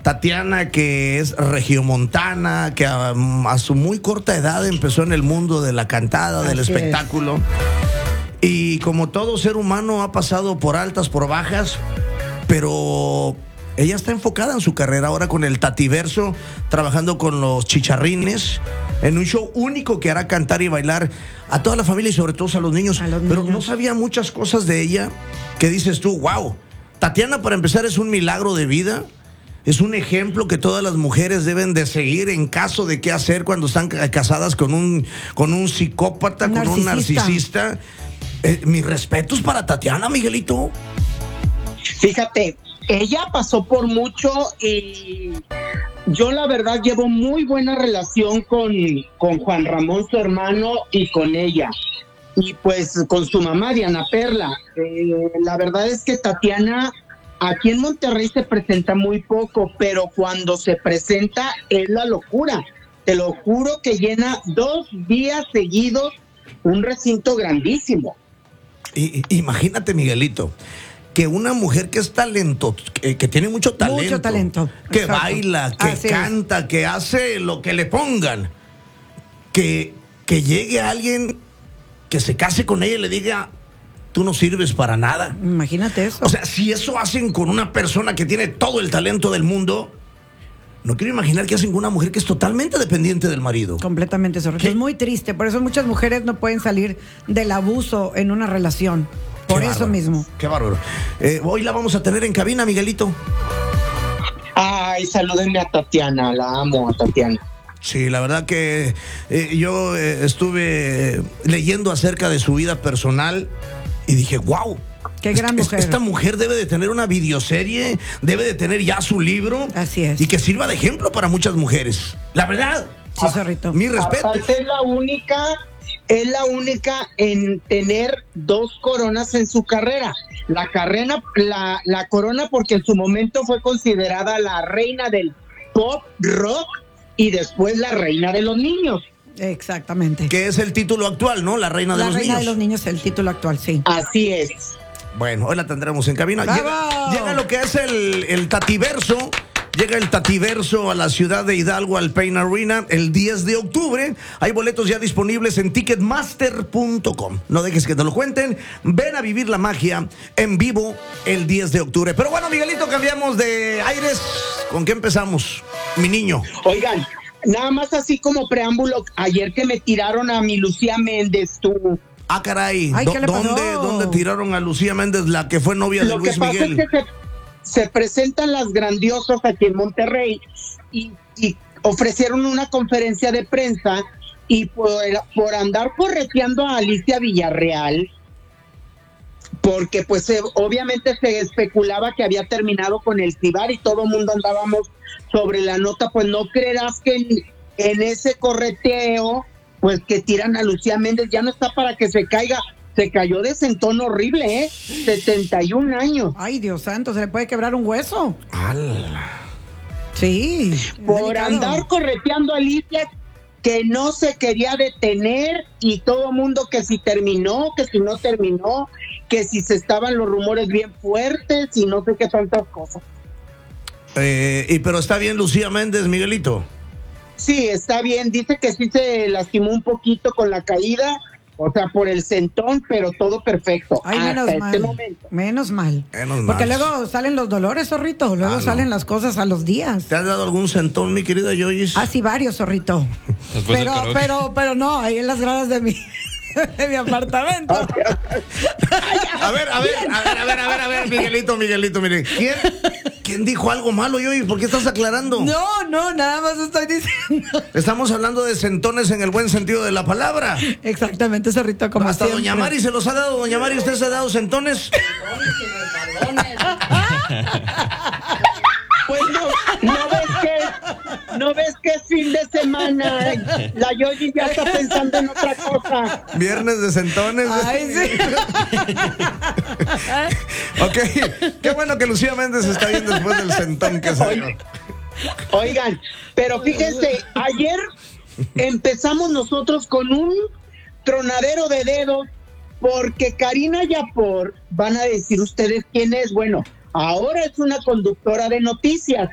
Tatiana, que es regiomontana, que a su muy corta edad empezó en el mundo de la cantada, del espectáculo. Y como todo ser humano ha pasado por altas, por bajas, pero ella está enfocada en su carrera ahora con el Tativerso, trabajando con los Chicharrines, en un show único que hará cantar y bailar a toda la familia y sobre todo a los niños. Pero no sabía muchas cosas de ella que dices tú, wow. Tatiana, para empezar, es un milagro de vida. Es un ejemplo que todas las mujeres deben de seguir en caso de qué hacer cuando están casadas con un psicópata, con un narcisista. Mis respetos para Tatiana, Miguelito. Fíjate, ella pasó por mucho y yo la verdad llevo muy buena relación con Juan Ramón, su hermano, y con ella. Y pues con su mamá, Diana Perla. La verdad es que Tatiana aquí en Monterrey se presenta muy poco, pero cuando se presenta es la locura. Te lo juro que llena 2 días seguidos un recinto grandísimo. Imagínate, Miguelito, que una mujer que es talento, que tiene mucho talento, que exacto, baila, que canta, que hace lo que le pongan, que llegue alguien que se case con ella y le diga: tú no sirves para nada. Imagínate eso. O sea, si eso hacen con una persona que tiene todo el talento del mundo, no quiero imaginar que hacen con una mujer que es totalmente dependiente del marido. Completamente, eso es muy triste. Por eso muchas mujeres no pueden salir del abuso en una relación. Por eso bárbaro, mismo. Qué bárbaro. Hoy la vamos a tener en cabina, Miguelito. Ay, salúdenme a Tatiana, la amo a Tatiana. Sí, la verdad que yo estuve leyendo acerca de su vida personal y dije, wow. Qué gran mujer. Esta mujer debe de tener una videoserie, debe de tener ya su libro. Así es. Y que sirva de ejemplo para muchas mujeres. La verdad. Sí, Zorrito. Mi respeto. Aparte es la única en tener 2 coronas en su carrera. La corona porque en su momento fue considerada la reina del pop rock y después la reina de los niños. Exactamente. Que es el título actual, ¿no? La reina de los niños. La reina de los niños es el título actual, sí. Así es. Bueno, hoy la tendremos en cabina. Llega lo que es el Tativerso. Llega el Tativerso a la ciudad de Hidalgo, al Pain Arena, el 10 de octubre. Hay boletos ya disponibles en ticketmaster.com. No dejes que te lo cuenten. Ven a vivir la magia en vivo el 10 de octubre. Pero bueno, Miguelito, cambiamos de aires. ¿Con qué empezamos, mi niño? Oigan, nada más así como preámbulo, ayer que me tiraron a mi Lucía Méndez, tú. Ah, caray. Ay, ¿qué le pasó? ¿Dónde tiraron a Lucía Méndez, la que fue novia de Luis Miguel? Lo que pasa es que se presentan las grandiosas aquí en Monterrey y ofrecieron una conferencia de prensa y por andar correteando a Alicia Villarreal, porque pues obviamente se especulaba que había terminado con el Cibar y todo el mundo andábamos sobre la nota, pues no creerás que en ese correteo pues que tiran a Lucía Méndez, ya no está para que se caiga. Se cayó de sentón horrible, 71 años. Ay, Dios santo, se le puede quebrar un hueso. ¡Hala! Sí. Por andar correteando a Alicia, que no se quería detener, y todo mundo que si terminó, que si no terminó, que si se estaban los rumores bien fuertes y no sé qué tantas cosas. Pero está bien Lucía Méndez, Miguelito. Sí, está bien, dice que sí se lastimó un poquito con la caída, o sea, por el sentón, pero todo perfecto. Ay, hasta este momento. Menos mal. Porque luego salen los dolores, Zorrito, luego salen las cosas a los días. ¿Te has dado algún sentón, mi querida Yoyis? Ah, sí, varios, Zorrito. pero no, ahí en las gradas de mi apartamento. A ver, Miguelito, mire. ¿Quién dijo algo malo, Yoyis? ¿Por qué estás aclarando? No, nada más estoy diciendo. Estamos hablando de sentones en el buen sentido de la palabra. Exactamente, Zorrito, como hasta siempre. Doña Mari se los ha dado. Doña Mari, ¿usted se ha dado sentones? Pues no ves que es fin de semana. La Yoyi ya está pensando en otra cosa. Viernes de sentones. Ay, sí. Ok, qué bueno que Lucía Méndez está bien después del sentón que se dio. Oigan, pero fíjense, ayer empezamos nosotros con un tronadero de dedos, porque Karina Yapor, van a decir ustedes quién es. Bueno, ahora es una conductora de noticias,